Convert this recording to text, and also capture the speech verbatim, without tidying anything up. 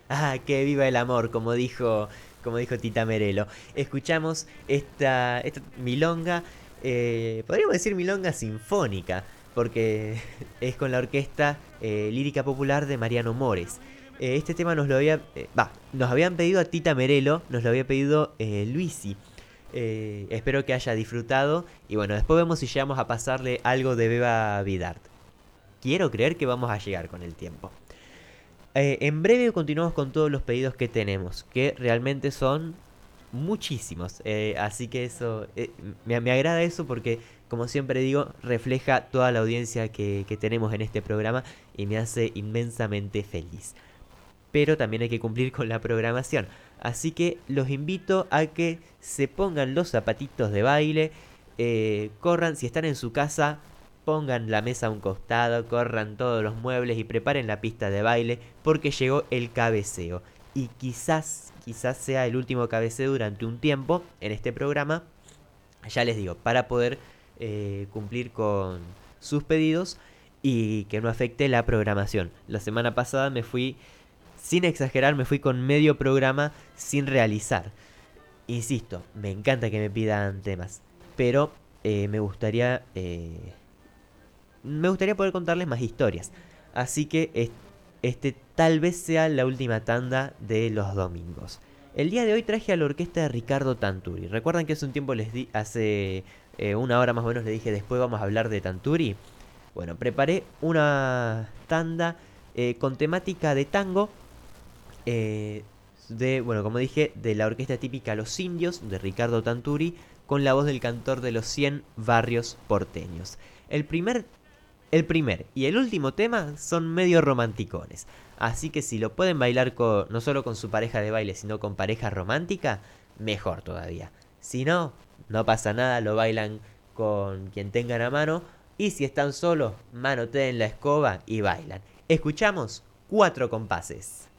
Ah, que viva el amor, como dijo, como dijo Tita Merelo. Escuchamos esta, esta milonga, eh, podríamos decir milonga sinfónica, porque es con la orquesta eh, lírica popular de Mariano Mores. Eh, este tema nos lo había, eh, va, nos habían pedido a Tita Merelo, nos lo había pedido eh, Luisi. Eh, espero que haya disfrutado y bueno, después vemos si llegamos a pasarle algo de Beba Vidart. Quiero creer que vamos a llegar con el tiempo. Eh, en breve continuamos con todos los pedidos que tenemos, que realmente son muchísimos. Eh, así que eso, eh, me, me agrada eso porque, como siempre digo, refleja toda la audiencia que, que tenemos en este programa y me hace inmensamente feliz. Pero también hay que cumplir con la programación. Así que los invito a que se pongan los zapatitos de baile, eh, corran, si están en su casa, pongan la mesa a un costado, corran todos los muebles y preparen la pista de baile porque llegó el cabeceo. Y quizás, quizás sea el último cabeceo durante un tiempo en este programa, ya les digo, para poder eh, cumplir con sus pedidos y que no afecte la programación. La semana pasada me fui, sin exagerar, me fui con medio programa sin realizar. Insisto, me encanta que me pidan temas, pero eh, me gustaría eh, me gustaría poder contarles más historias. Así que es- este tal vez sea la última tanda de los domingos. El día de hoy traje a la orquesta de Ricardo Tanturi. ¿Recuerdan que hace un tiempo les di, hace eh, una hora más o menos les dije después vamos a hablar de Tanturi? Bueno, preparé una tanda eh, con temática de tango, eh, de, bueno, como dije, de la orquesta típica Los Indios, de Ricardo Tanturi, con la voz del cantor de los cien barrios porteños. El primer el primer y el último tema son medio romanticones. Así que si lo pueden bailar con, no solo con su pareja de baile, sino con pareja romántica, mejor todavía. Si no, no pasa nada, lo bailan con quien tengan a mano. Y si están solos, manoteen la escoba y bailan. Escuchamos cuatro compases.